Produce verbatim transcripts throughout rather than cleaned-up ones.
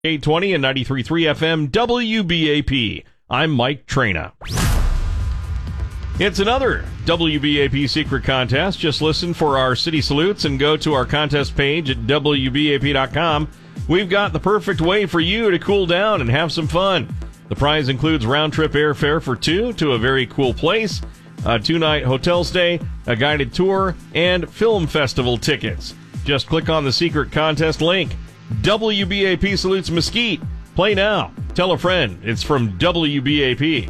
eight twenty and ninety-three point three F M W B A P. I'm Mike Traina. It's another W B A P secret contest. Just listen for our city salutes and go to our contest page at W B A P dot com. We've got the perfect way for you to cool down and have some fun. The prize includes round-trip airfare for two to a very cool place, a two-night hotel stay, a guided tour, and film festival tickets. Just click on the secret contest link. W B A P salutes Mesquite. Play now. Tell a friend. It's from W B A P.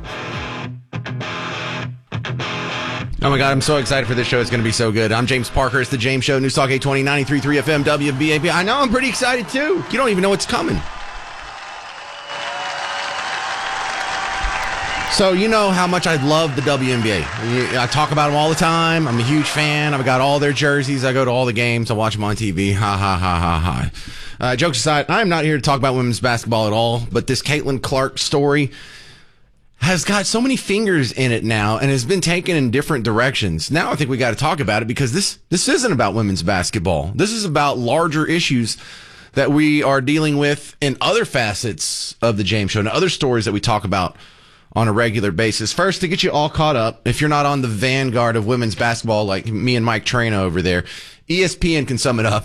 Oh my God, I'm so excited for this show. It's going to be so good. I'm James Parker. It's the James Show. News Talk eight twenty, ninety-three point three F M, W B A P. I know, I'm pretty excited too. You don't even know what's coming. So you know how much I love the W N B A. I talk about them all the time. I'm a huge fan. I've got all their jerseys. I go to all the games. I watch them on T V. Ha, ha, ha, ha, ha. Uh, jokes aside, I'm not here to talk about women's basketball at all, but this Caitlin Clark story has got so many fingers in it now and has been taken in different directions. Now I think we got to talk about it because this, this isn't about women's basketball. This is about larger issues that we are dealing with in other facets of the James Show and other stories that we talk about on a regular basis. First, to get you all caught up, if you're not on the vanguard of women's basketball like me and Mike Traina over there, E S P N can sum it up.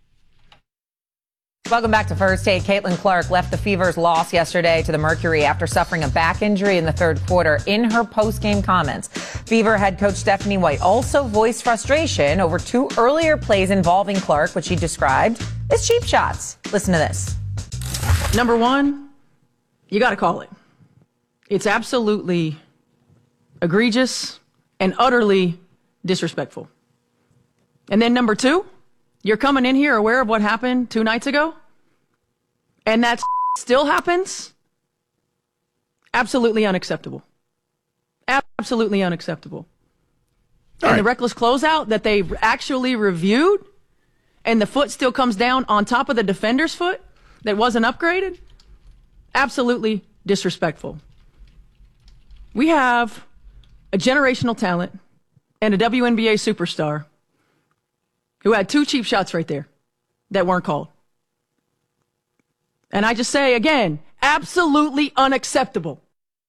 Welcome back to First Take. Caitlin Clark left the Fever's loss yesterday to the Mercury after suffering a back injury in the third quarter. In her post-game comments, Fever head coach Stephanie White also voiced frustration over two earlier plays involving Clark, which she described as cheap shots. Listen to this. Number one, you got to call it. It's absolutely egregious and utterly disrespectful. And then number two, you're coming in here aware of what happened two nights ago, and that still happens? Absolutely unacceptable. Absolutely unacceptable. All and right. the reckless closeout that they actually reviewed, and the foot still comes down on top of the defender's foot that wasn't upgraded? Absolutely disrespectful. We have a generational talent and a W N B A superstar who had two cheap shots right there that weren't called. And I just say again, absolutely unacceptable.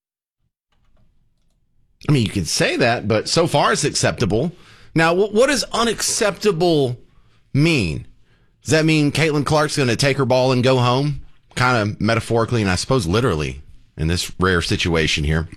I mean, you can say that, but so far it's acceptable. Now, what, what does unacceptable mean? Does that mean Caitlin Clark's going to take her ball and go home? Kind of metaphorically, and I suppose literally in this rare situation here.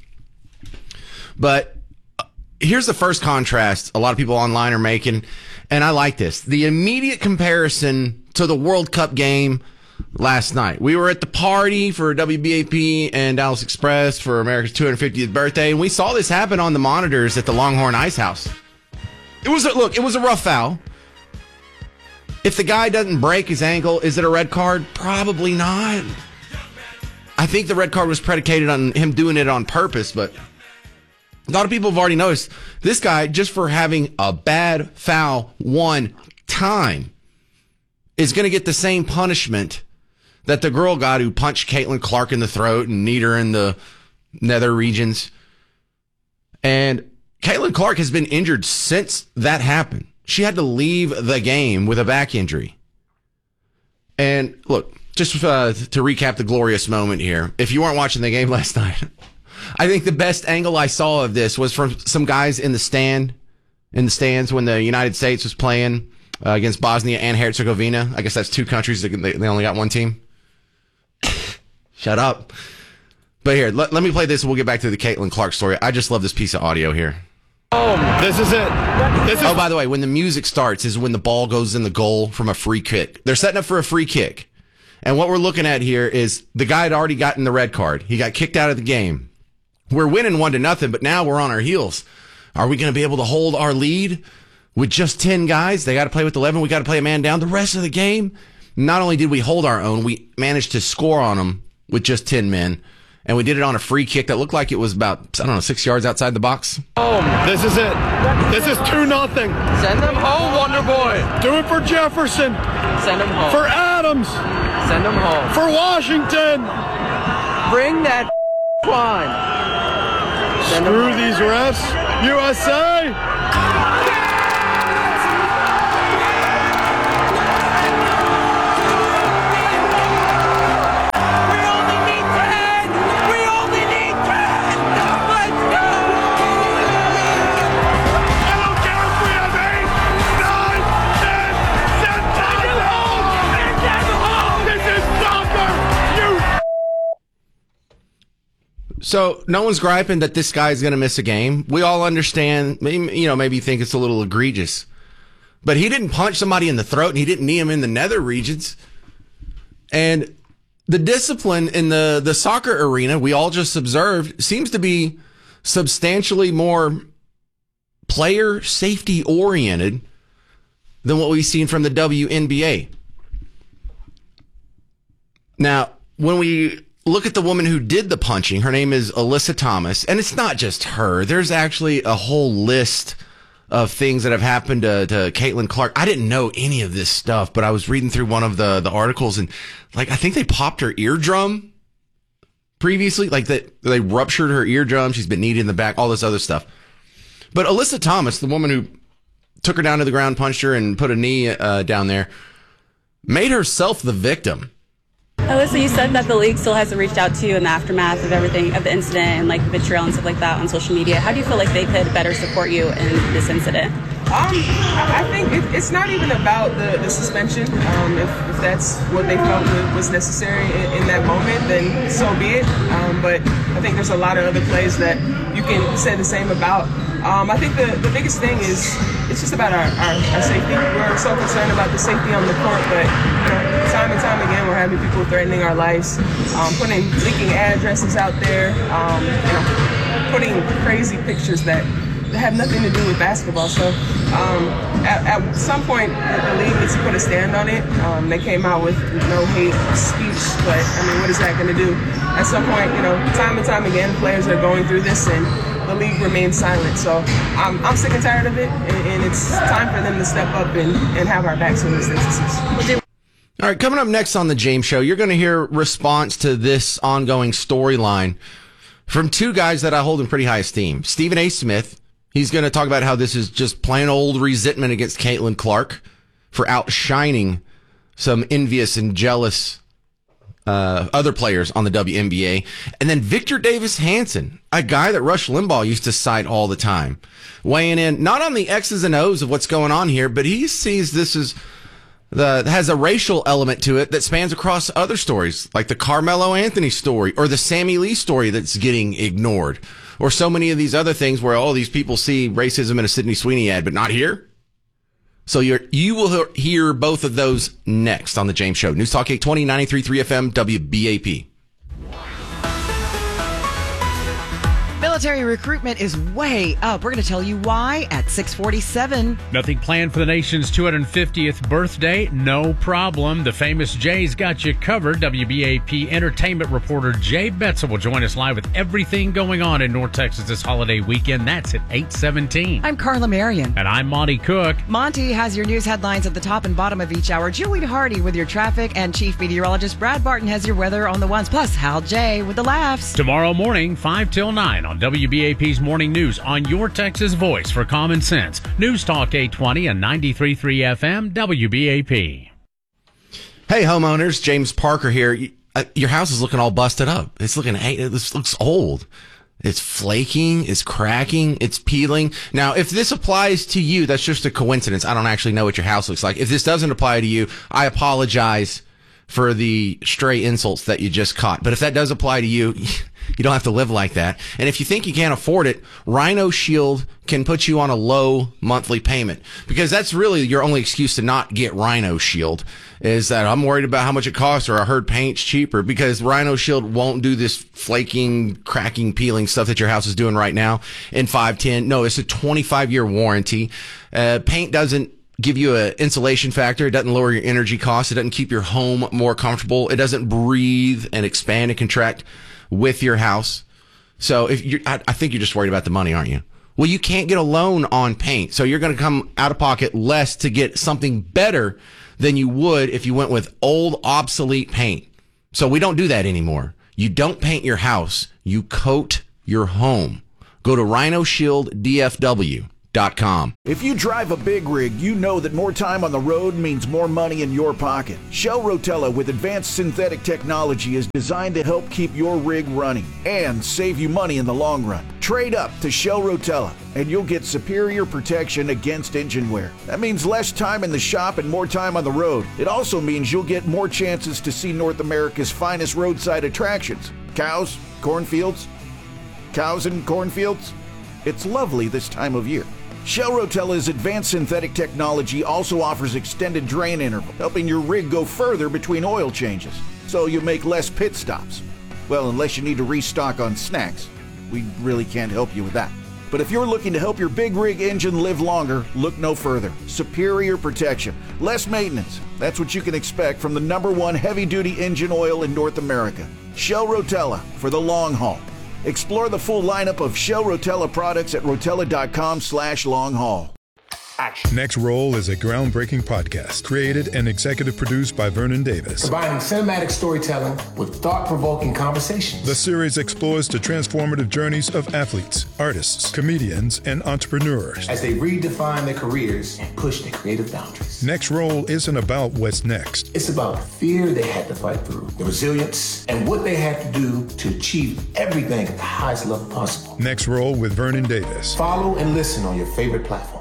But here's the first contrast a lot of people online are making, and I like this. The immediate comparison to the World Cup game last night. We were at the party for W B A P and Dallas Express for America's two hundred fiftieth birthday, and we saw this happen on the monitors at the Longhorn Ice House. It was a, look, it was a rough foul. If the guy doesn't break his ankle, is it a red card? Probably not. I think the red card was predicated on him doing it on purpose, but a lot of people have already noticed this guy, just for having a bad foul one time, is going to get the same punishment that the girl got who punched Caitlin Clark in the throat and kneed her in the nether regions. And Caitlin Clark has been injured since that happened. She had to leave the game with a back injury. And look, just uh, to recap the glorious moment here, if you weren't watching the game last night, I think the best angle I saw of this was from some guys in the stand, in the stands when the United States was playing uh, against Bosnia and Herzegovina. I guess that's two countries. They, they only got one team. Shut up. But here, let, let me play this and we'll get back to the Caitlin Clark story. I just love this piece of audio here. Oh, this is it. This is- oh, by the way, when the music starts is when the ball goes in the goal from a free kick. They're setting up for a free kick. And what we're looking at here is the guy had already gotten the red card. He got kicked out of the game. We're winning one to nothing, but now we're on our heels. Are we going to be able to hold our lead with just ten guys? They got to play with eleven. We got to play a man down. The rest of the game, not only did we hold our own, we managed to score on them with just ten men. And we did it on a free kick that looked like it was about, I don't know, six yards outside the box. Oh, this is it. This is two nothing. Send them home, Wonder Boy. Do it for Jefferson. Send them home. For Adams. Send them home. For Washington. Bring that one. Screw these refs. U S A. So no one's griping that this guy's going to miss a game. We all understand, you know, maybe you think it's a little egregious. But he didn't punch somebody in the throat, and he didn't knee him in the nether regions. And the discipline in the, the soccer arena, we all just observed, seems to be substantially more player safety oriented than what we've seen from the W N B A. Now, when we look at the woman who did the punching, her name is Alyssa Thomas, and it's not just her. There's actually a whole list of things that have happened to, to Caitlin Clark. I didn't know any of this stuff, but I was reading through one of the, the articles, and like I think they popped her eardrum previously, like that they ruptured her eardrum. She's been kneed in the back, all this other stuff. But Alyssa Thomas, the woman who took her down to the ground, punched her, and put a knee uh, down there, made herself the victim. Alyssa, you said that the league still hasn't reached out to you in the aftermath of everything, of the incident and like vitriol and stuff like that on social media. How do you feel like they could better support you in this incident? Um, I think it, it's not even about the, the suspension. Um, if, if that's what they felt was necessary in, in that moment, then so be it. Um, but I think there's a lot of other plays that you can say the same about. Um, I think the, the biggest thing is it's just about our, our, our safety. We're so concerned about the safety on the court, but you know, time and time again, we're having people threatening our lives, um, putting leaking addresses out there, um, you know, putting crazy pictures that have nothing to do with basketball. So um, at, at some point, the league needs to put a stand on it. Um, they came out with no hate speech, but I mean, what is that going to do? At some point, you know, time and time again, players are going through this, and the league remains silent. So I'm, I'm sick and tired of it, and, and it's time for them to step up and, and have our backs in these instances. All right, coming up next on the James Show, you're going to hear response to this ongoing storyline from two guys that I hold in pretty high esteem. Stephen A. Smith, he's going to talk about how this is just plain old resentment against Caitlin Clark for outshining some envious and jealous uh, other players on the W N B A. And then Victor Davis Hanson, a guy that Rush Limbaugh used to cite all the time, weighing in not on the X's and O's of what's going on here, but he sees this as the has a racial element to it that spans across other stories, like the Carmelo Anthony story or the Sammy Lee story that's getting ignored, or so many of these other things where, oh, these people see racism in a Sydney Sweeney ad, but not here. So you're, you will hear both of those next on the James Show. News Talk eight twenty, ninety-three point three F M, W B A P. Military recruitment is way up. We're going to tell you why at six forty-seven. Nothing planned for the nation's two hundred fiftieth birthday? No problem. The famous Jay's got you covered. W B A P entertainment reporter Jay Betzel will join us live with everything going on in North Texas this holiday weekend. That's at eight seventeen. I'm Carla Marion. And I'm Monty Cook. Monty has your news headlines at the top and bottom of each hour. Julie Hardy with your traffic, and Chief Meteorologist Brad Barton has your weather on the ones. Plus, Hal J with the laughs. Tomorrow morning, five till nine on W B A P's Morning News on your Texas voice for common sense. News Talk eight twenty and ninety-three point three F M, W B A P. Hey, homeowners, James Parker here. Your house is looking all busted up. It's looking, hey, it looks old. It's flaking, it's cracking, it's peeling. Now, if this applies to you, that's just a coincidence. I don't actually know what your house looks like. If this doesn't apply to you, I apologize for the stray insults that you just caught. But if that does apply to you, you don't have to live like that. And if you think you can't afford it, Rhino Shield can put you on a low monthly payment, because that's really your only excuse to not get Rhino Shield, is that I'm worried about how much it costs, or I heard paint's cheaper, because Rhino Shield won't do this flaking, cracking, peeling stuff that your house is doing right now in five ten. No, it's a twenty-five year warranty. Uh, paint doesn't give you an insulation factor. It doesn't lower your energy costs. It doesn't keep your home more comfortable. It doesn't breathe and expand and contract with your house. So if you're, I, I think you're just worried about the money, aren't you? Well, you can't get a loan on paint, so you're going to come out of pocket less to get something better than you would if you went with old, obsolete paint. So we don't do that anymore. You don't paint your house. You coat your home. Go to rhino shield D F W dot com. If you drive a big rig, you know that more time on the road means more money in your pocket. Shell Rotella with advanced synthetic technology is designed to help keep your rig running and save you money in the long run. Trade up to Shell Rotella and you'll get superior protection against engine wear. That means less time in the shop and more time on the road. It also means you'll get more chances to see North America's finest roadside attractions: cows, cornfields, Cows and cornfields? It's lovely this time of year. Shell Rotella's advanced synthetic technology also offers extended drain interval, helping your rig go further between oil changes, so you make less pit stops. Well, unless you need to restock on snacks. We really can't help you with that. But if you're looking to help your big rig engine live longer, look no further. Superior protection, less maintenance. That's what you can expect from the number one heavy-duty engine oil in North America. Shell Rotella, for the long haul. Explore the full lineup of Shell Rotella products at rotella.com slash long haul. Next Roll is a groundbreaking podcast created and executive produced by Vernon Davis. Combining cinematic storytelling with thought-provoking conversations. The series explores the transformative journeys of athletes, artists, comedians, and entrepreneurs as they redefine their careers and push their creative boundaries. Next Roll isn't about what's next. It's about the fear they had to fight through, the resilience, and what they had to do to achieve everything at the highest level possible. Next Roll with Vernon Davis. Follow and listen on your favorite platform.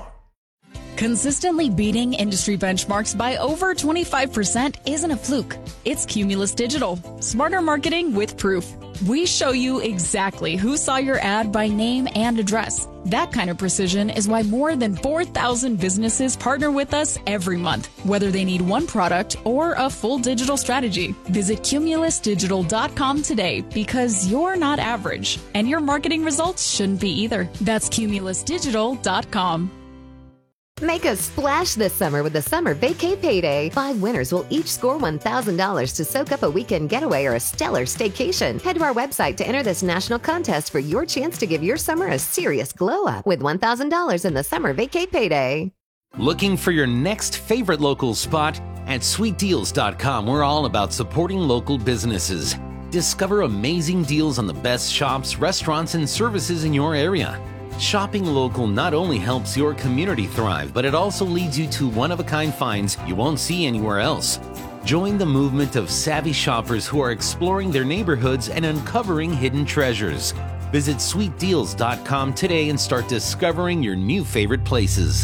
Consistently beating industry benchmarks by over twenty-five percent isn't a fluke. It's Cumulus Digital. Smarter marketing with proof. We show you exactly who saw your ad by name and address. That kind of precision is why more than four thousand businesses partner with us every month, whether they need one product or a full digital strategy. Visit cumulus digital dot com today because you're not average, and your marketing results shouldn't be either. That's cumulus digital dot com. Make a splash this summer with the Summer Vacay Payday. Five winners will each score one thousand dollars to soak up a weekend getaway or a stellar staycation. Head to our website to enter this national contest for your chance to give your summer a serious glow up with one thousand dollars in the Summer Vacay Payday. Looking for your next favorite local spot? At sweet deals dot com, we're all about supporting local businesses. Discover amazing deals on the best shops, restaurants, and services in your area. Shopping local not only helps your community thrive, but it also leads you to one-of-a-kind finds you won't see anywhere else. Join the movement of savvy shoppers who are exploring their neighborhoods and uncovering hidden treasures. Visit sweet deals dot com today and start discovering your new favorite places.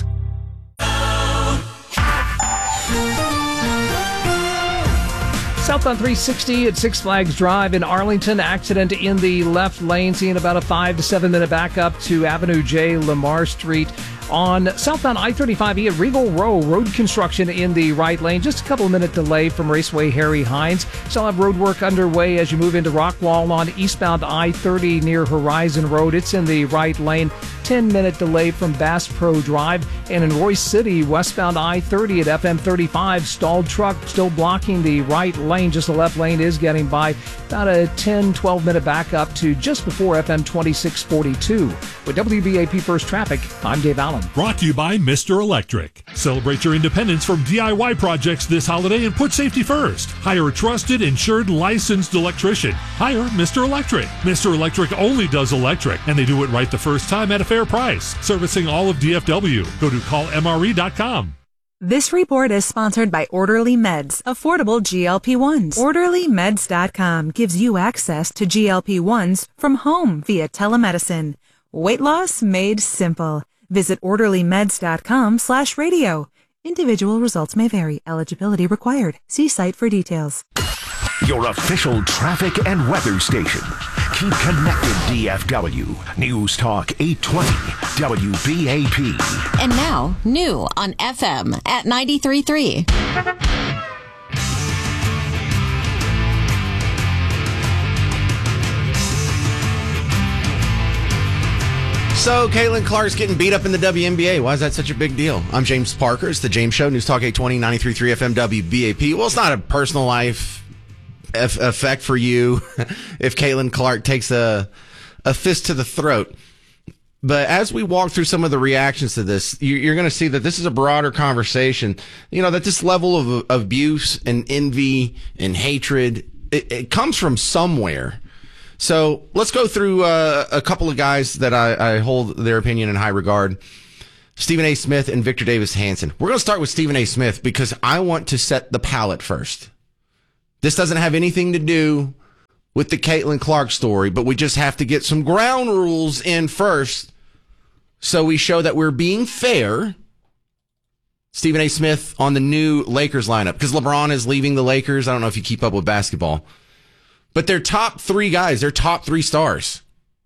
Southbound three sixty at Six Flags Drive in Arlington. Accident in the left lane, seeing about a five to seven minute backup to Avenue J, Lamar Street. On southbound I thirty-five E at Regal Row, road construction in the right lane. Just a couple minute delay from Raceway Harry Hines. Still have road work underway as you move into Rockwall on eastbound I thirty near Horizon Road. It's in the right lane. ten minute delay from Bass Pro Drive. And in Royce City, westbound I thirty at F M thirty-five, stalled truck still blocking the right lane. Just the left lane is getting by. About a ten, twelve minute backup to just before F M twenty-six forty-two. With W B A P First Traffic, I'm Dave Allen. Brought to you by Mister Electric. Celebrate your independence from D I Y projects this holiday and put safety first. Hire a trusted, insured, licensed electrician. Hire Mister Electric. Mister Electric only does electric, and they do it right the first time at a fair price. Servicing all of D F W. Go to call M R E dot com. This report is sponsored by Orderly Meds, affordable G L P ones. Orderly Meds dot com gives you access to G L P ones from home via telemedicine. Weight loss made simple. Visit Orderly Meds dot com slash radio. Individual results may vary. Eligibility required. See site for details. Your official traffic and weather station. Keep connected, D F W. News Talk eight twenty W B A P. And now, new on F M at ninety-three point three. So, Caitlin Clark's getting beat up in the W N B A. Why is that such a big deal? I'm James Parker. It's the James Show, News Talk eight twenty, ninety-three point three F M W B A P. Well, it's not a personal life f- effect for you if Caitlin Clark takes a, a fist to the throat. But as we walk through some of the reactions to this, you're going to see that this is a broader conversation. You know, that this level of abuse and envy and hatred, it, it comes from somewhere. So let's go through uh, a couple of guys that I, I hold their opinion in high regard. Stephen A. Smith and Victor Davis Hanson. We're going to start with Stephen A. Smith because I want to set the palette first. This doesn't have anything to do with the Caitlin Clark story, but we just have to get some ground rules in first so we show that we're being fair. Stephen A. Smith on the new Lakers lineup because LeBron is leaving the Lakers. I don't know if you keep up with basketball. But their top three guys, their top three stars,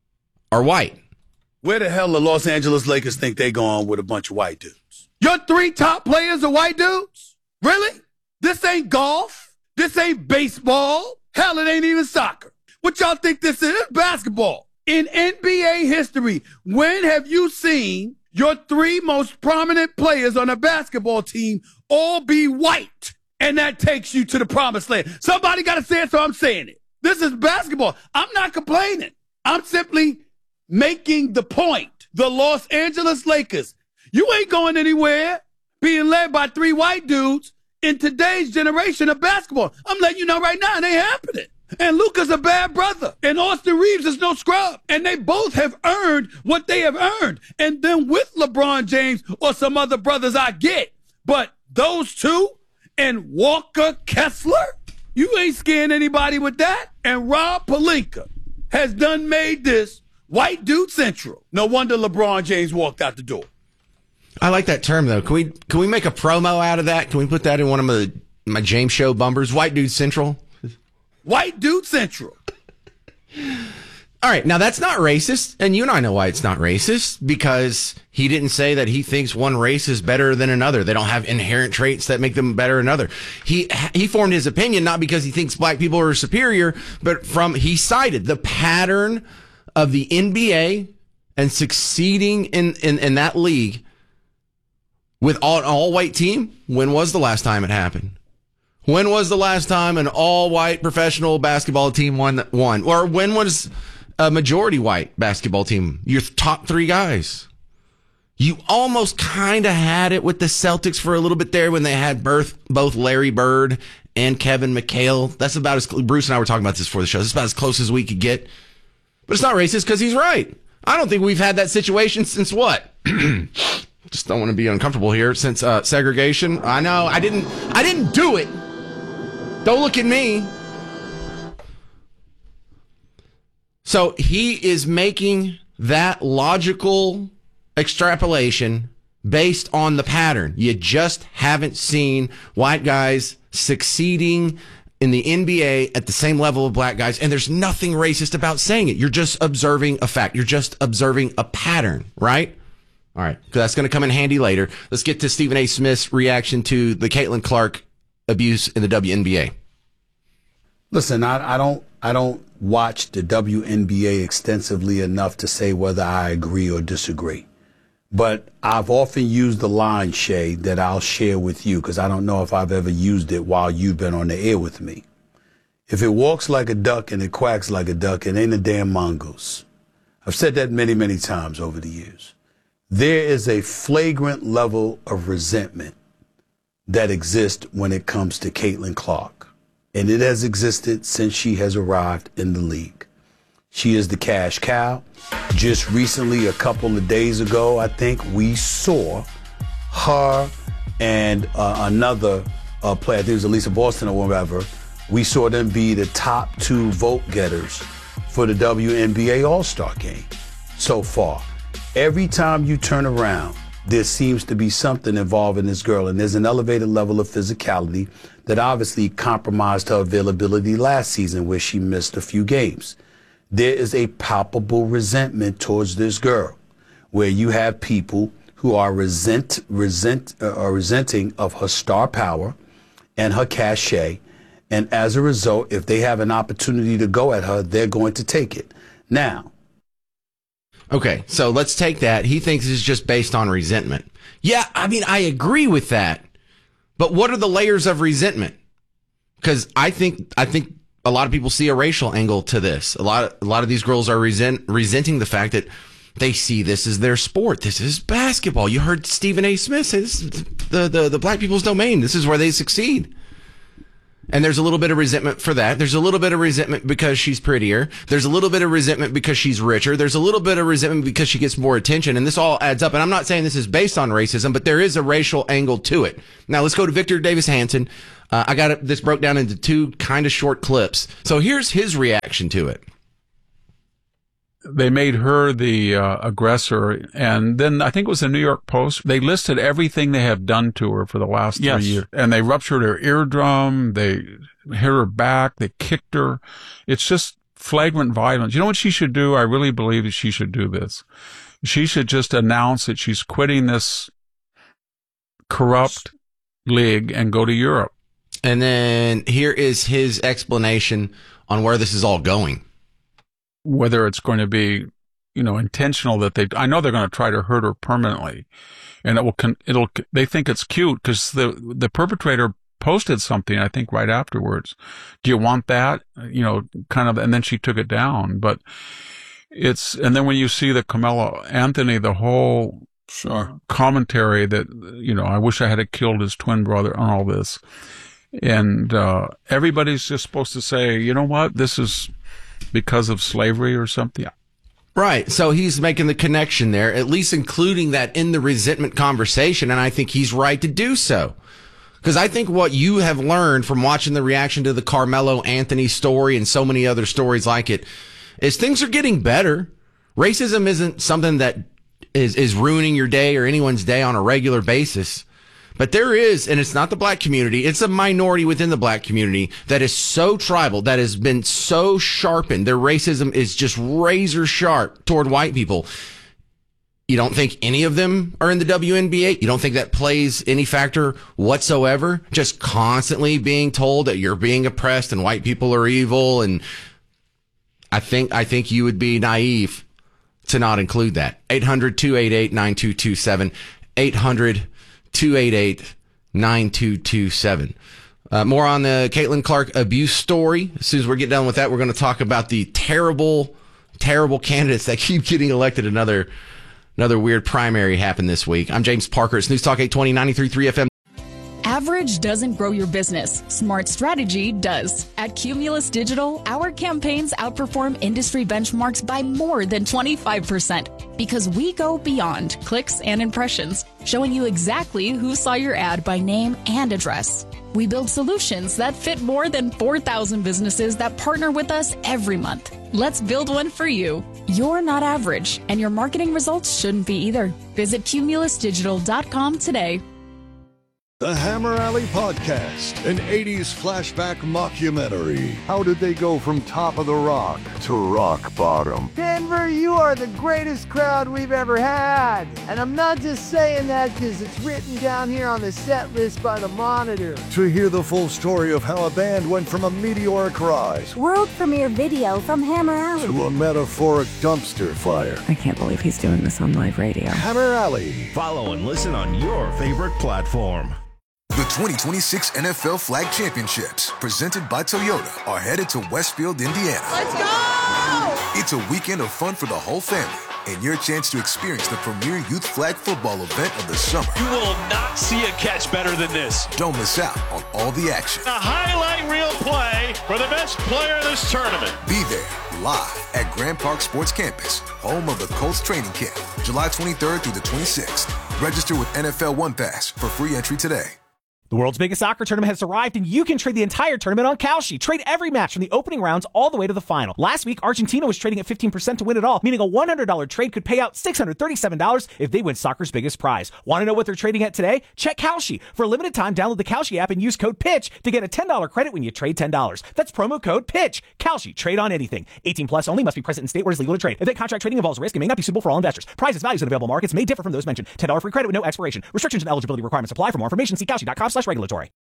are white. Where the hell the Los Angeles Lakers think they going with a bunch of white dudes? Your three top players are white dudes? Really? This ain't golf. This ain't baseball. Hell, it ain't even soccer. What y'all think this is? It's basketball. In N B A history, when have you seen your three most prominent players on a basketball team all be white? And that takes you to the promised land. Somebody got to say it, so I'm saying it. This is basketball. I'm not complaining. I'm simply making the point. The Los Angeles Lakers, you ain't going anywhere being led by three white dudes in today's generation of basketball. I'm letting you know right now, it ain't happening. And Luka's a bad brother. And Austin Reeves is no scrub. And they both have earned what they have earned. And then with LeBron James or some other brothers I get. But those two and Walker Kessler, you ain't scaring anybody with that. And Rob Pelinka has done made this white dude central. No wonder LeBron James walked out the door. I like that term, though. Can we can we make a promo out of that? Can we put that in one of my, my James Show bumpers? White dude central? White dude central. All right, now that's not racist, and you and I know why it's not racist, because he didn't say that he thinks one race is better than another. They don't have inherent traits that make them better than another. He he formed his opinion not because he thinks black people are superior, but from he cited the pattern of the N B A and succeeding in, in, in that league with all, an all-white team. When was the last time it happened? When was the last time an all-white professional basketball team won? won? Or when was a majority-white basketball team? Your top three guys. You almost kind of had it with the Celtics for a little bit there when they had birth, both Larry Bird and Kevin McHale. That's about as Bruce and I were talking about this before the show. That's about as close as we could get. But it's not racist because he's right. I don't think we've had that situation since what? Just don't want to be uncomfortable here. Since uh, segregation. I know. I didn't. I didn't do it. Don't look at me. So he is making that logical extrapolation based on the pattern. You just haven't seen white guys succeeding in the N B A at the same level of black guys, and there's nothing racist about saying it. You're just observing a fact. You're just observing a pattern, right? All right, because that's going to come in handy later. Let's get to Stephen A. Smith's reaction to the Caitlin Clark abuse in the W N B A. Listen, I, I don't I don't watch the W N B A extensively enough to say whether I agree or disagree. But I've often used the line, Shay, that I'll share with you because I don't know if I've ever used it while you've been on the air with me. If it walks like a duck and it quacks like a duck, it ain't a damn mongoose. I've said that many, many times over the years. There is a flagrant level of resentment that exists when it comes to Caitlin Clark. And it has existed since she has arrived in the league. She is the cash cow. Just recently, a couple of days ago, I think, we saw her and uh, another uh, player, I think it was Elisa Boston or whatever, we saw them be the top two vote getters for the W N B A All-Star game so far. Every time you turn around, there seems to be something involving this girl, and there's an elevated level of physicality that obviously compromised her availability last season where she missed a few games. There is a palpable resentment towards this girl where you have people who are resent, resent, uh, are resenting of her star power and her cachet. And as a result, if they have an opportunity to go at her, they're going to take it. Now, okay, so let's take that. He thinks it's just based on resentment. Yeah, I mean, I agree with that. But what are the layers of resentment? Because I think I think a lot of people see a racial angle to this. A lot of, a lot of these girls are resent, resenting the fact that they see this as their sport. This is basketball. You heard Stephen A. Smith say this is the, the, the black people's domain. This is where they succeed. And there's a little bit of resentment for that. There's a little bit of resentment because she's prettier. There's a little bit of resentment because she's richer. There's a little bit of resentment because she gets more attention. And this all adds up. And I'm not saying this is based on racism, but there is a racial angle to it. Now let's go to Victor Davis Hanson. Uh, I got it, this broke down into two kind of short clips. So here's his reaction to it. They made her the uh, aggressor, and then I think it was the New York Post. They listed everything they have done to her for the last yes. three years. And they ruptured her eardrum, they hit her back, they kicked her. It's just flagrant violence. You know what she should do? I really believe that she should do this. She should just announce that she's quitting this corrupt league and go to Europe. And then here is his explanation on where this is all going. Whether it's going to be, you know, intentional that they, I know they're going to try to hurt her permanently, and it will, it'll, they think it's cute because the, the perpetrator posted something, I think, right afterwards. Do you want that? You know, kind of, and then she took it down. But it's, and then when you see the Carmelo Anthony, the whole sure commentary that, you know, I wish I had killed his twin brother on all this. And, uh, everybody's just supposed to say, you know what, this is because of slavery or something. Right. So he's making the connection there, at least including that in the resentment conversation. And I think he's right to do so. Because I think what you have learned from watching the reaction to the Carmelo Anthony story and so many other stories like it is things are getting better. Racism isn't something that is, is ruining your day or anyone's day on a regular basis. But there is, and it's not the black community, it's a minority within the black community that is so tribal, that has been so sharpened. Their racism is just razor sharp toward white people. You don't think any of them are in the W N B A? You don't think that plays any factor whatsoever? Just constantly being told that you're being oppressed and white people are evil. And I think, I think you would be naive to not include that. eight hundred, two eight eight, nine two two seven. eight hundred, two eight eight, nine two two seven. Uh, more on the Caitlin Clark abuse story. As soon as we get done with that, we're going to talk about the terrible, terrible candidates that keep getting elected. Another Another weird primary happened this week. I'm James Parker. It's News Talk eight twenty, ninety-three point three F M. Average doesn't grow your business. Smart strategy does. At Cumulus Digital, our campaigns outperform industry benchmarks by more than twenty-five percent because we go beyond clicks and impressions, showing you exactly who saw your ad by name and address. We build solutions that fit more than four thousand businesses that partner with us every month. Let's build one for you. You're not average, and your marketing results shouldn't be either. Visit cumulus digital dot com today. The Hammer Alley Podcast, an eighties flashback mockumentary. How did they go from top of the rock to rock bottom? Denver, you are the greatest crowd we've ever had. And I'm not just saying that because it's written down here on the set list by the Monitor. To hear the full story of how a band went from a meteoric rise, world premiere video from Hammer Alley, to a metaphoric dumpster fire. I can't believe he's doing this on live radio. Hammer Alley. Follow and listen on your favorite platform. The twenty twenty-six N F L Flag Championships, presented by Toyota, are headed to Westfield, Indiana. Let's go! It's a weekend of fun for the whole family, and your chance to experience the premier youth flag football event of the summer. You will not see a catch better than this. Don't miss out on all the action. A highlight reel play for the best player in this tournament. Be there, live at Grand Park Sports Campus, home of the Colts training camp, July twenty-third through the twenty-sixth. Register with N F L One Pass for free entry today. The world's biggest soccer tournament has arrived, and you can trade the entire tournament on Kalshi. Trade every match from the opening rounds all the way to the final. Last week, Argentina was trading at fifteen percent to win it all, meaning a one hundred dollars trade could pay out six hundred thirty-seven dollars if they win soccer's biggest prize. Want to know what they're trading at today? Check Kalshi. For a limited time, download the Kalshi app and use code PITCH to get a ten dollars credit when you trade ten dollars. That's promo code PITCH. Kalshi. Trade on anything. eighteen plus only. Must be present in state where it's legal to trade. Event contract trading involves risk and may not be suitable for all investors. Prices, values, and available markets may differ from those mentioned. ten dollars free credit with no expiration. Restrictions and eligibility requirements apply. For more information, see kalshi dot com slash regulatory.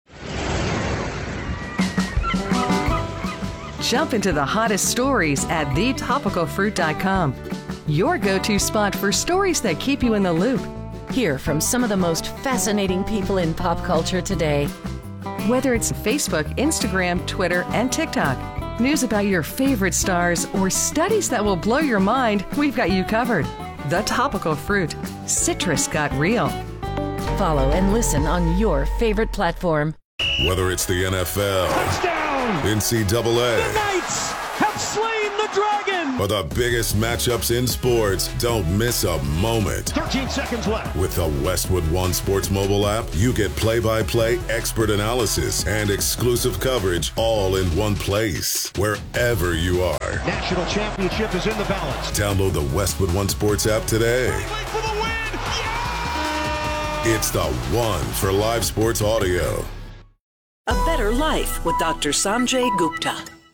Jump into the hottest stories at the topical fruit dot com. Your go-to spot for stories that keep you in the loop. Hear from some of the most fascinating people in pop culture today. Whether it's Facebook, Instagram, Twitter, and TikTok, news about your favorite stars, or studies that will blow your mind, we've got you covered. The Topical Fruit. Citrus got real. Follow and listen on your favorite platform. Whether it's the N F L, touchdown, N C double A, the Knights have slain the dragon, or the biggest matchups in sports, don't miss a moment. thirteen seconds left. With the Westwood One Sports mobile app, you get play-by-play expert analysis and exclusive coverage all in one place, wherever you are. National championship is in the balance. Download the Westwood One Sports app today. For the win. Yeah! It's the one for live sports audio. A better life with Doctor Sanjay Gupta.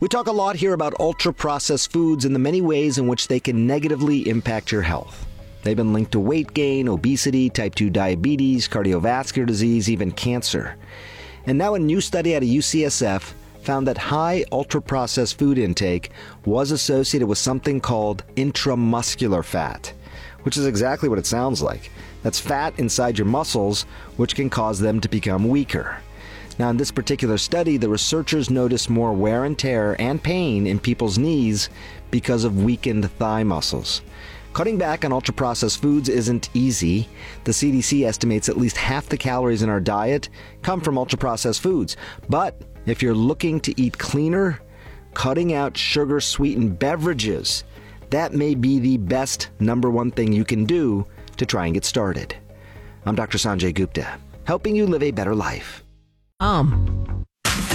We talk a lot here about ultra-processed foods and the many ways in which they can negatively impact your health. They've been linked to weight gain, obesity, type two diabetes, cardiovascular disease, even cancer. And now a new study out of U C S F found that high ultra-processed food intake was associated with something called intramuscular fat, which is exactly what it sounds like. That's fat inside your muscles, which can cause them to become weaker. Now, in this particular study, the researchers noticed more wear and tear and pain in people's knees because of weakened thigh muscles. Cutting back on ultra-processed foods isn't easy. The C D C estimates at least half the calories in our diet come from ultra-processed foods. But if you're looking to eat cleaner, cutting out sugar-sweetened beverages, that may be the best number one thing you can do to try and get started. I'm Doctor Sanjay Gupta, helping you live a better life. Um.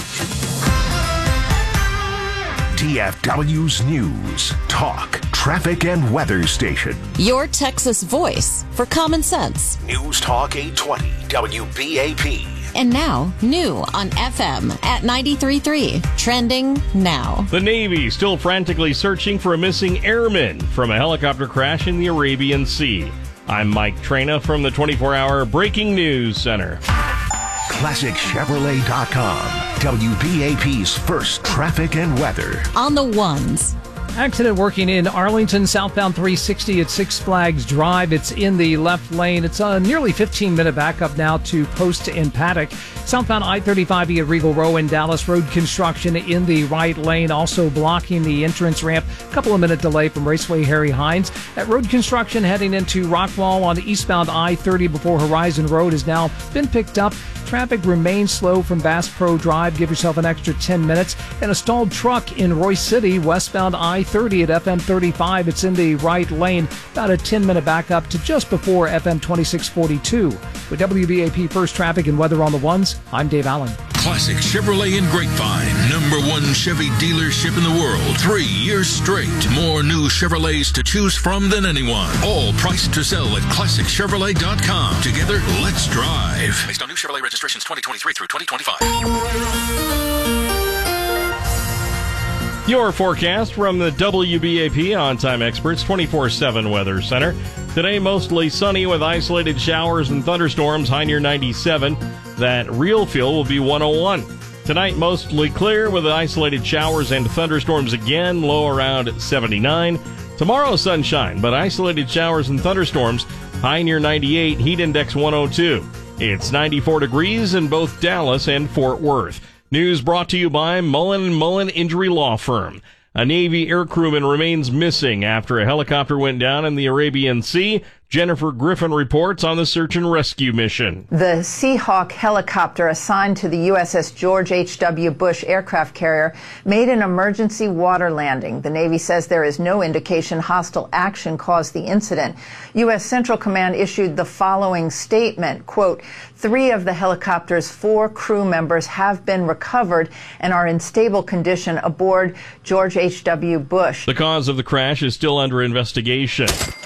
D F W's News, Talk, Traffic, and Weather Station. Your Texas voice for common sense. News Talk eight twenty W B A P. And now, new on F M at ninety-three point three. Trending now. The Navy still frantically searching for a missing airman from a helicopter crash in the Arabian Sea. I'm Mike Traina from the twenty-four hour Breaking News Center. Classic Chevrolet dot com. W B A P's first traffic and weather. On the ones. Accident working in Arlington, southbound three sixty at Six Flags Drive. It's in the left lane. It's a nearly fifteen minute backup now to Post and Paddock. Southbound I thirty-five at Regal Row in Dallas. Road construction in the right lane, also blocking the entrance ramp. A couple of minute delay from Raceway Harry Hines. That road construction heading into Rockwall on eastbound I thirty before Horizon Road has now been picked up. Traffic remains slow from Bass Pro Drive. Give yourself an extra ten minutes. And a stalled truck in Royce City, westbound I thirty at F M thirty-five. It's in the right lane. About a ten minute backup to just before F M twenty-six forty-two. With W B A P First Traffic and Weather on the Ones, I'm Dave Allen. Classic Chevrolet in Grapevine, number one Chevy dealership in the world. Three years straight. More new Chevrolets to choose from than anyone. All priced to sell at Classic Chevrolet dot com. Together, let's drive. Based on new Chevrolet registrations twenty twenty-three through twenty twenty-five. Your forecast from the W B A P On-Time Experts twenty-four seven Weather Center. Today, mostly sunny with isolated showers and thunderstorms, high near ninety-seven. That real feel will be one oh one. Tonight, mostly clear with isolated showers and thunderstorms again, low around seventy-nine. Tomorrow, sunshine, but isolated showers and thunderstorms, high near ninety-eight, heat index one oh two. It's ninety-four degrees in both Dallas and Fort Worth. News brought to you by Mullen and Mullen Injury Law Firm. A Navy aircrewman remains missing after a helicopter went down in the Arabian Sea. Jennifer Griffin reports on the search and rescue mission. The Seahawk helicopter assigned to the U S S George H W. Bush aircraft carrier made an emergency water landing. The Navy says there is no indication hostile action caused the incident. U S Central Command issued the following statement, quote, three of the helicopter's four crew members have been recovered and are in stable condition aboard George H W. Bush. The cause of the crash is still under investigation.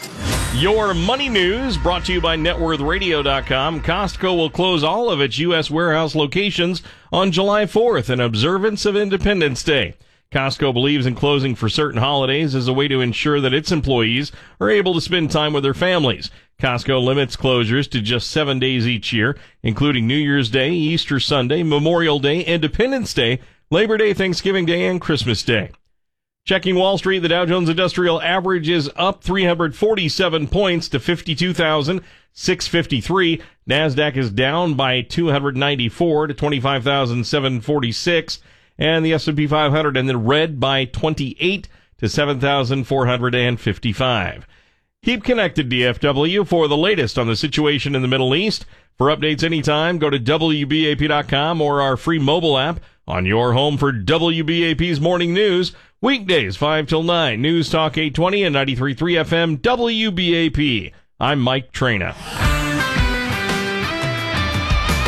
Your money news brought to you by net worth radio dot com. Costco will close all of its U S warehouse locations on July fourth in observance of Independence Day. Costco believes in closing for certain holidays as a way to ensure that its employees are able to spend time with their families. Costco limits closures to just seven days each year, including New Year's Day, Easter Sunday, Memorial Day, Independence Day, Labor Day, Thanksgiving Day, and Christmas Day. Checking Wall Street, the Dow Jones Industrial Average is up three hundred forty-seven points to fifty-two thousand six hundred fifty-three. NASDAQ is down by two hundred ninety-four to twenty-five thousand seven hundred forty-six. And the S and P five hundred in the red by twenty-eight to seven thousand four hundred fifty-five. Keep connected, D F W, for the latest on the situation in the Middle East. For updates anytime, go to W B A P dot com or our free mobile app on your home for W B A P's morning news. Weekdays, five till nine. News Talk eight twenty and ninety-three point three F M, W B A P. I'm Mike Traina.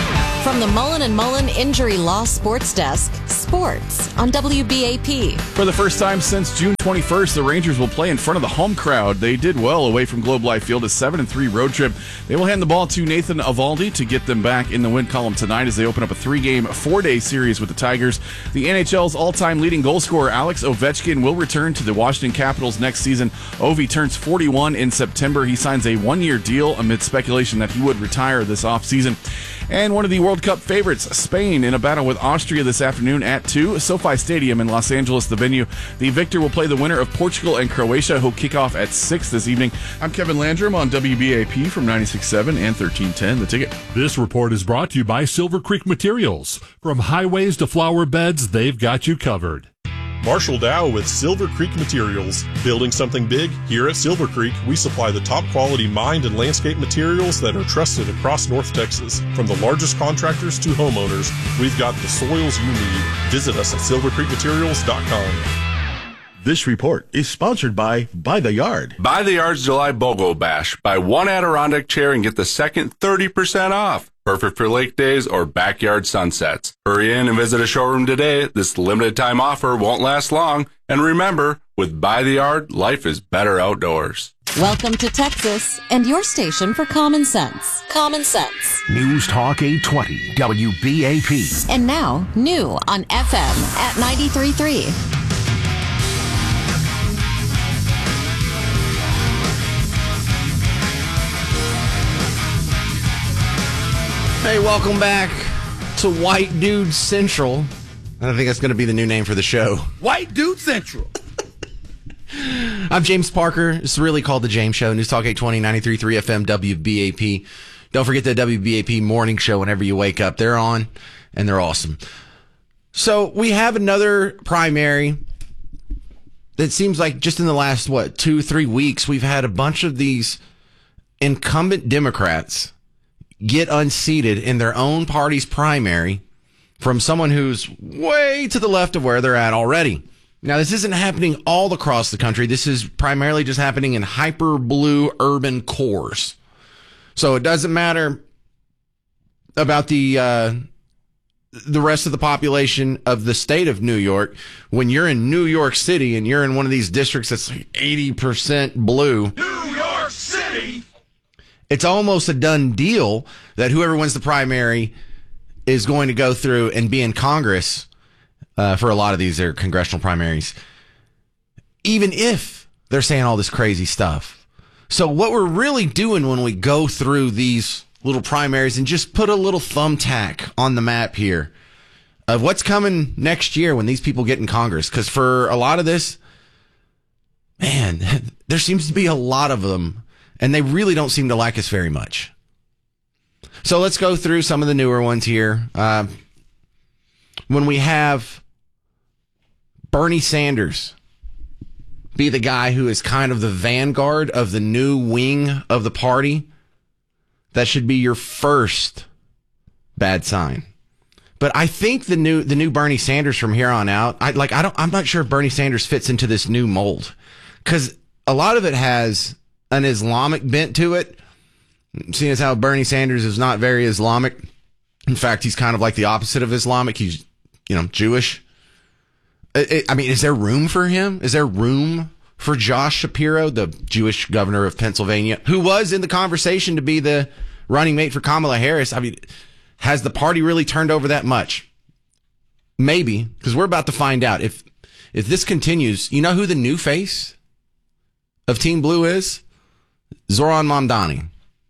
From the Mullen and Mullen Injury Law Sports Desk, sports on W B A P. For the first time since June twenty-first, the Rangers will play in front of the home crowd. They did well away from Globe Life Field, a seven and three road trip. They will hand the ball to Nathan Eovaldi to get them back in the win column tonight as they open up a three-game, four-day series with the Tigers. The N H L's all-time leading goal scorer Alex Ovechkin will return to the Washington Capitals next season. Ovi turns forty-one in September. He signs a one-year deal amid speculation that he would retire this offseason. And one of the World Cup favorites, Spain, in a battle with Austria this afternoon at two. SoFi Stadium in Los Angeles, the venue. The victor will play the winner of Portugal and Croatia, who'll kick off at six this evening. I'm Kevin Landrum on W B A P from ninety-six point seven and thirteen ten, The Ticket. This report is brought to you by Silver Creek Materials. From highways to flower beds, they've got you covered. Marshall Dow with Silver Creek Materials. Building something big? Here at Silver Creek, we supply the top quality mined and landscape materials that are trusted across North Texas. From the largest contractors to homeowners, we've got the soils you need. Visit us at silver creek materials dot com. This report is sponsored by By the Yard. By the Yard's July BOGO Bash. Buy one Adirondack chair and get the second thirty percent off. Perfect for lake days or backyard sunsets. Hurry in and visit a showroom today. This limited time offer won't last long. And remember, with By the Yard, life is better outdoors. Welcome to Texas and your station for common sense. Common sense. News Talk eight twenty W B A P. And now, new on F M at ninety-three point three. Hey, welcome back to White Dude Central. I think that's going to be the new name for the show. White Dude Central. I'm James Parker. It's really called The James Show. News Talk eight twenty, ninety-three point three F M, W B A P. Don't forget the W B A P morning show whenever you wake up. They're on, and they're awesome. So we have another primary that seems like just in the last, what, two, three weeks, we've had a bunch of these incumbent Democrats get unseated in their own party's primary from someone who's way to the left of where they're at already. Now, this isn't happening all across the country. This is primarily just happening in hyper blue urban cores. So it doesn't matter about the uh, the rest of the population of the state of New York. When you're in New York City and you're in one of these districts that's like eighty percent blue, New York City! It's almost a done deal that whoever wins the primary is going to go through and be in Congress uh, for a lot of these are congressional primaries, even if they're saying all this crazy stuff. So what we're really doing when we go through these little primaries and just put a little thumbtack on the map here of what's coming next year when these people get in Congress, because for a lot of this, man, there seems to be a lot of them. And they really don't seem to like us very much. So let's go through some of the newer ones here. Uh, when we have Bernie Sanders be the guy who is kind of the vanguard of the new wing of the party, that should be your first bad sign. But I think the new the new Bernie Sanders from here on out, I like I don't I'm not sure if Bernie Sanders fits into this new mold, because a lot of it has an Islamic bent to it, seeing as how Bernie Sanders is not very Islamic. In fact, he's kind of like the opposite of Islamic. He's, you know, Jewish. It, it, I mean, is there room for him? Is there room for Josh Shapiro, the Jewish governor of Pennsylvania, who was in the conversation to be the running mate for Kamala Harris? I mean, has the party really turned over that much? Maybe, because we're about to find out. If if this continues, you know who the new face of Team Blue is? Zoran Mamdani.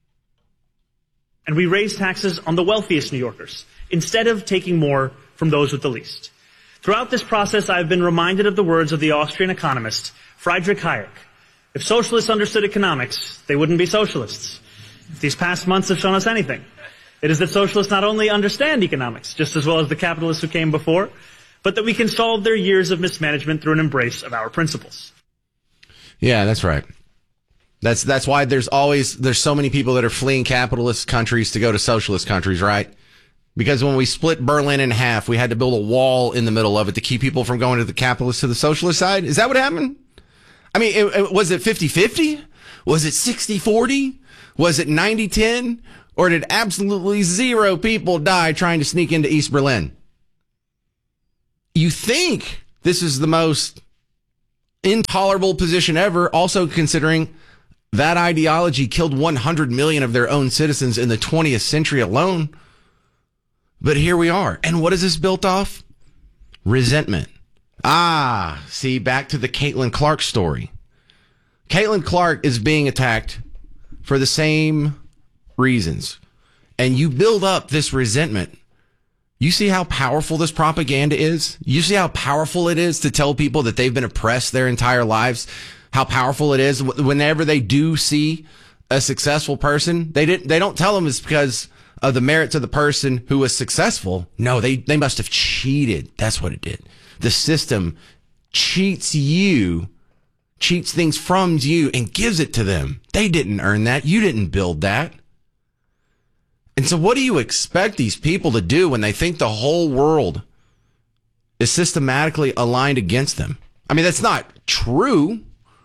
And we raise taxes on the wealthiest New Yorkers, instead of taking more from those with the least. Throughout this process, I've been reminded of the words of the Austrian economist, Friedrich Hayek. If socialists understood economics, they wouldn't be socialists. If these past months have shown us anything, it is that socialists not only understand economics, just as well as the capitalists who came before, but that we can solve their years of mismanagement through an embrace of our principles. Yeah, that's right. That's that's why there's always there's so many people that are fleeing capitalist countries to go to socialist countries, right? Because when we split Berlin in half, we had to build a wall in the middle of it to keep people from going to the capitalist to the socialist side. Is that what happened? I mean, it, it, was it fifty-fifty? Was it sixty-forty? Was it ninety ten? Or did absolutely zero people die trying to sneak into East Berlin? You think this is the most intolerable position ever, also considering that ideology killed one hundred million of their own citizens in the twentieth century alone. But here we are. And what is this built off? Resentment. Ah, see, back to the Caitlin Clark story. Caitlin Clark is being attacked for the same reasons. And you build up this resentment. You see how powerful this propaganda is? You see how powerful it is to tell people that they've been oppressed their entire lives? How powerful it is whenever they do see a successful person? They didn't, they don't tell them it's because of the merits of the person who was successful. No, they, they must have cheated. That's what it did. The system cheats you, cheats things from you and gives it to them. They didn't earn that. You didn't build that. And so what do you expect these people to do when they think the whole world is systematically aligned against them? I mean, that's not true.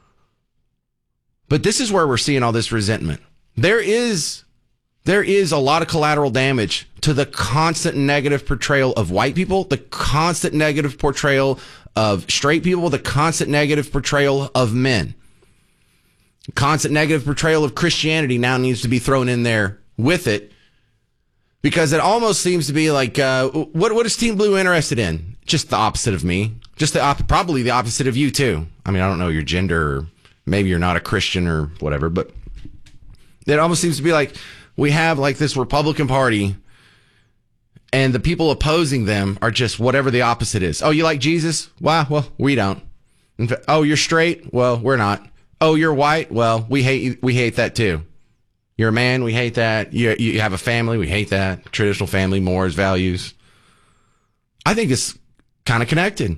But this is where we're seeing all this resentment. There is, there is a lot of collateral damage to the constant negative portrayal of white people, the constant negative portrayal of straight people, the constant negative portrayal of men. Constant negative portrayal of Christianity now needs to be thrown in there with it. Because it almost seems to be like, uh, what what is Team Blue interested in? Just the opposite of me. Just the op- probably the opposite of you, too. I mean, I don't know your gender, or maybe you're not a Christian or whatever, but it almost seems to be like we have like this Republican Party, and the people opposing them are just whatever the opposite is. Oh, you like Jesus? Wow, well, we don't. In fact, oh, you're straight? Well, we're not. Oh, you're white? Well, we hate we hate that, too. You're a man, we hate that. You, you have a family, we hate that. Traditional family, mores, values. I think it's kind of connected.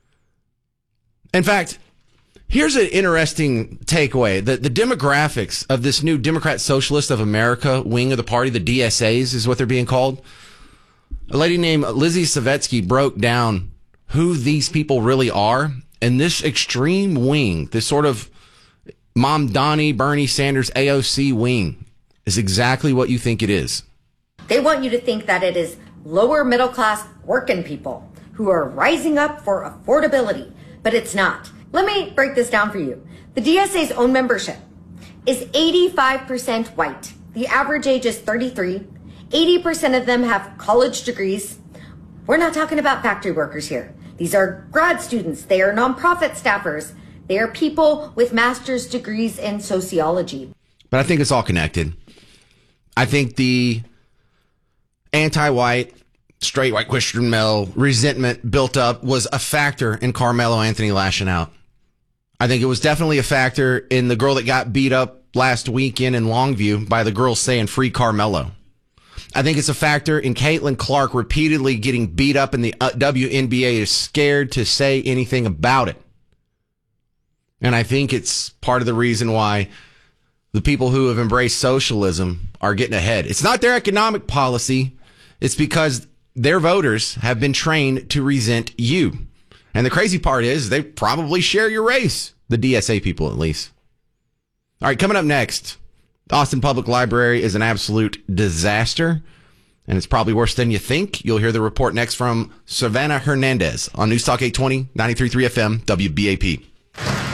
In fact, here's an interesting takeaway. The, the demographics of this new Democrat Socialist of America wing of the party, the D S As is what they're being called. A lady named Lizzie Savetsky broke down who these people really are. And this extreme wing, this sort of Mom Donnie, Bernie Sanders, A O C wing, is exactly what you think it is. They want you to think that it is lower middle class working people who are rising up for affordability, but it's not. Let me break this down for you. The D S A's own membership is eighty-five percent white. The average age is thirty-three. eighty percent of them have college degrees. We're not talking about factory workers here. These are grad students. They are nonprofit staffers. They are people with master's degrees in sociology. But I think it's all connected. I think the anti-white, straight white Christian male resentment built up was a factor in Carmelo Anthony lashing out. I think it was definitely a factor in the girl that got beat up last weekend in Longview by the girls saying free Carmelo. I think it's a factor in Caitlin Clark repeatedly getting beat up, and the W N B A is scared to say anything about it. And I think it's part of the reason why the people who have embraced socialism are getting ahead. It's not their economic policy. It's because their voters have been trained to resent you. And the crazy part is they probably share your race. The D S A people, at least. All right, coming up next, Austin Public Library is an absolute disaster, and it's probably worse than you think. You'll hear the report next from Savannah Hernandez on News Talk eight twenty, ninety-three point three F M, W B A P.